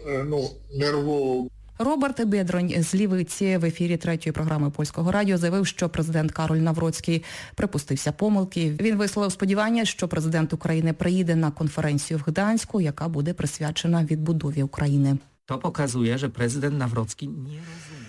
нервово. Роберт Бєдронь з Лівиці в ефірі третьої програми Польського радіо заявив, що президент Кароль Навроцький припустився помилки. Він висловив сподівання, що президент України приїде на конференцію в Гданську, яка буде присвячена відбудові України. To pokazuje, że prezydent Nawrocki nie rozumie.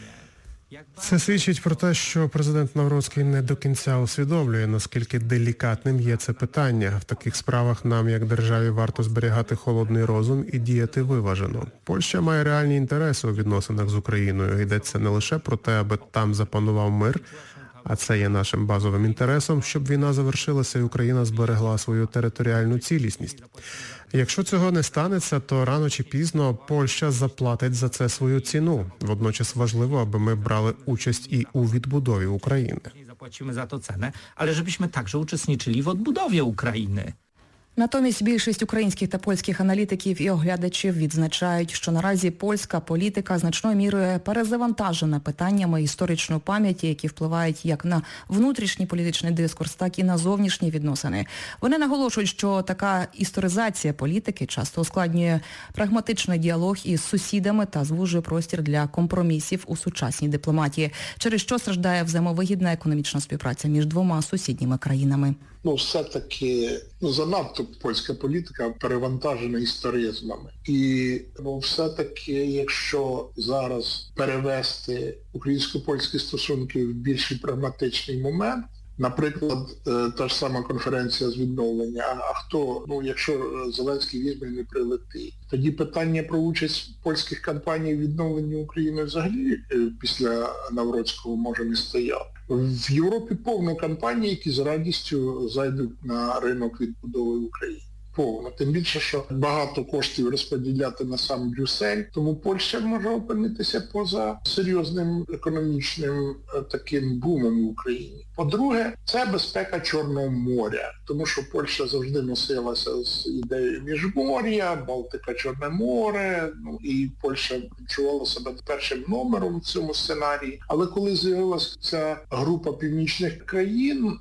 Це свідчить про те, що президент Навроцький не до кінця усвідомлює, наскільки делікатним є це питання. В таких справах нам, як державі, варто зберігати холодний розум і діяти виважено. Польща має реальні інтереси у відносинах з Україною. Йдеться не лише про те, аби там запанував мир, а це є нашим базовим інтересом, щоб війна завершилася і Україна зберегла свою територіальну цілісність. Якщо цього не станеться, то рано чи пізно Польща заплатить за це свою ціну. Водночас важливо, аби ми брали участь і у відбудові України. Zapłacimy za to cenę, ale żebyśmy także uczestniczyli w odbudowie Ukrainy. Натомість більшість українських та польських аналітиків і оглядачів відзначають, що наразі польська політика значною мірою перезавантажена питаннями історичної пам'яті, які впливають як на внутрішній політичний дискурс, так і на зовнішні відносини. Вони наголошують, що така історизація політики часто ускладнює прагматичний діалог із сусідами та звужує простір для компромісів у сучасній дипломатії, через що страждає взаємовигідна економічна співпраця між двома сусідніми країнами. Все-таки занадто польська політика перевантажена історизмами. І все-таки, якщо зараз перевести українсько-польські стосунки в більш прагматичний момент, наприклад, та ж сама конференція з відновлення, а хто, якщо Зеленський візьме і не прилетить, тоді питання про участь польських кампаній в відновленні України взагалі після Навроцького може не стояти. В Європі повно кампаній, які з радістю зайдуть на ринок відбудови України. Повно. Тим більше, що багато коштів розподіляти на сам Брюссель, тому Польща може опинитися поза серйозним економічним таким бумом в Україні. По-друге, це безпека Чорного моря, тому що Польща завжди носилася з ідеєю міжмор'я, Балтика, Чорне море, і Польща відчувала себе першим номером в цьому сценарії. Але коли з'явилася ця група північних країн,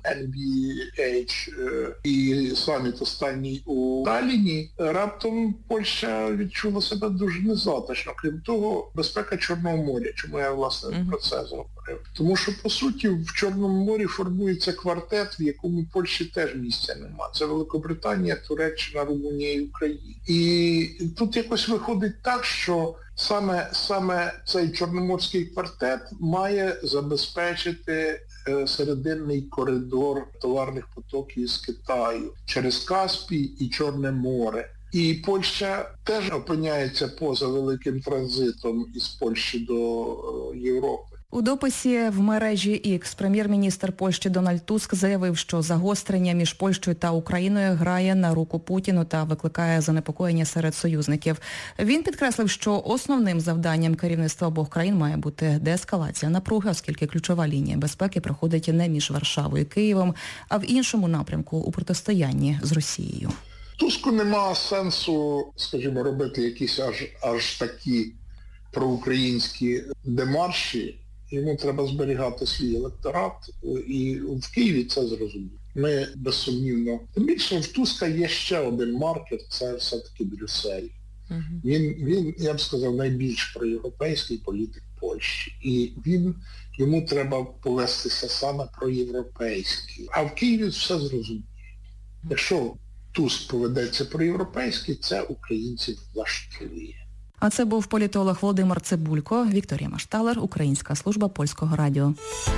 NVH, і саміт останній у Талліні, раптом Польща відчула себе дуже незатишно. Крім того, безпека Чорного моря. Чому я, власне, про це говорив? Тому що, по суті, в Чорному морі формується квартет, в якому Польщі теж місця нема. Це Великобританія, Туреччина, Румунія і Україна. І тут якось виходить так, що саме цей Чорноморський квартет має забезпечити серединний коридор товарних потоків з Китаю через Каспій і Чорне море. І Польща теж опиняється поза великим транзитом із Польщі до Європи. У дописі в мережі X прем'єр-міністр Польщі Дональд Туск заявив, що загострення між Польщею та Україною грає на руку Путіну та викликає занепокоєння серед союзників. Він підкреслив, що основним завданням керівництва обох країн має бути деескалація напруги, оскільки ключова лінія безпеки проходить не між Варшавою і Києвом, а в іншому напрямку у протистоянні з Росією. Туску нема сенсу, скажімо, робити якісь аж такі проукраїнські демарші. Йому треба зберігати свій електорат, і в Києві це зрозуміло. Ми безсумнівно. Тим більше в Туска є ще один маркер, це все-таки Брюссель. Він, я б сказав, найбільш проєвропейський політик Польщі. І йому треба повестися саме проєвропейський. А в Києві все зрозуміло. Якщо Туск поведеться проєвропейський, це українців влаштує. А це був політолог Володимир Цибулько, Вікторія Машталер, Українська служба Польського радіо.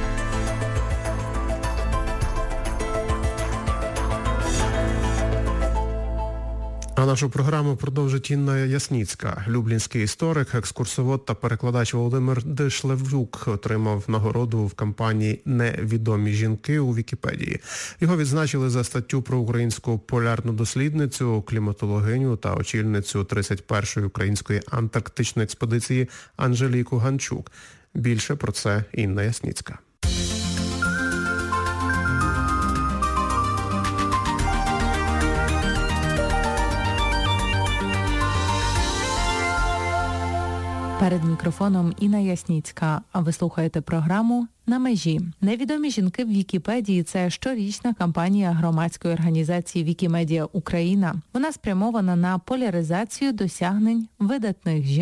А нашу програму продовжить Інна Ясніцька. Люблінський історик, екскурсовод та перекладач Володимир Дишлевюк отримав нагороду в кампанії «Невідомі жінки» у Вікіпедії. Його відзначили за статтю про українську полярну дослідницю, кліматологиню та очільницю 31-ї української антарктичної експедиції Анжеліку Ганчук. Більше про це Інна Ясніцька. Перед мікрофоном Інна Ясніцька, а ви слухаєте програму «На межі». Невідомі жінки в Вікіпедії – це щорічна кампанія громадської організації Вікімедія Україна. Вона спрямована на поляризацію досягнень видатних жінок